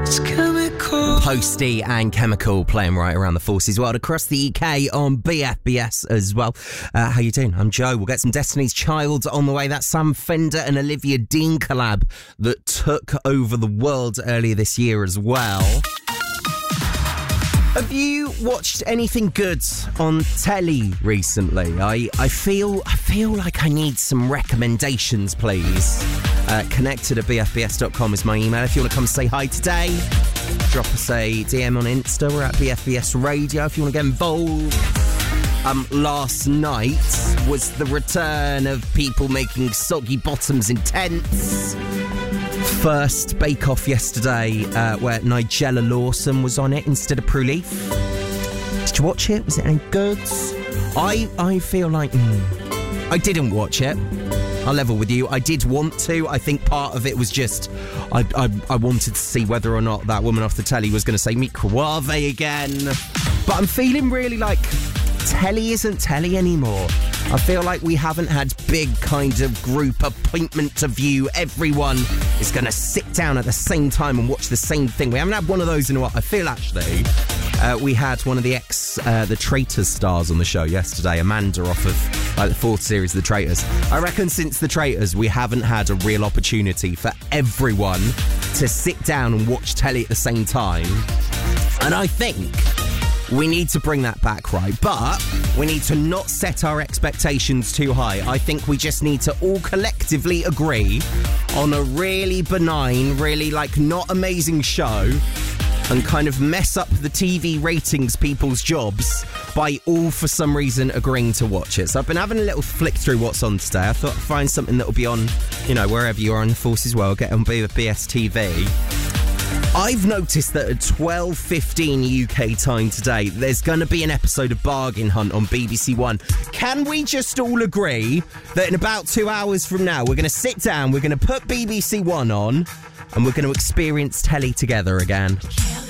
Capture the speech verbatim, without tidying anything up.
Posty and Chemical playing right around the Forces world across the U K on B F B S as well. Uh, how you doing? I'm Joe. We'll get some Destiny's Child on the way. That Sam Fender and Olivia Dean collab that took over the world earlier this year as well. Have you watched anything good on telly recently? I, I feel I feel like I need some recommendations, please. Uh, connected at b f b s dot com is my email. If you want to come say hi today, drop us a D M on Insta. We're at B F B S Radio if you want to get involved. Um, last night was the return of people making soggy bottoms in tents. First Bake Off yesterday, uh, where Nigella Lawson was on it instead of Prue Leaf. Did you watch it? Was it any good? I I feel like mm, I didn't watch it. I'll level with you. I did want to. I think part of it was just I I, I wanted to see whether or not that woman off the telly was going to say "Mi Croave" again. But I'm feeling really like telly isn't telly anymore. I feel like we haven't had big kind of group appointment to view. Everyone is going to sit down at the same time and watch the same thing. We haven't had one of those in a while. I feel actually uh, we had one of the ex, uh, the Traitors stars on the show yesterday, Amanda off of like the fourth series of The Traitors. I reckon since The Traitors we haven't had a real opportunity for everyone to sit down and watch telly at the same time. And I think we need to bring that back, right? But we need to not set our expectations too high. I think we just need to all collectively agree on a really benign, really, like, not amazing show and kind of mess up the T V ratings people's jobs by all, for some reason, agreeing to watch it. So I've been having a little flick through what's on today. I thought I'd find something that will be on, you know, wherever you are in the Forces world, get on B S T V. I've noticed that at twelve fifteen U K time today, there's going to be an episode of Bargain Hunt on B B C One. Can we just all agree that in about two hours from now, we're going to sit down, we're going to put B B C One on, and we're going to experience telly together again?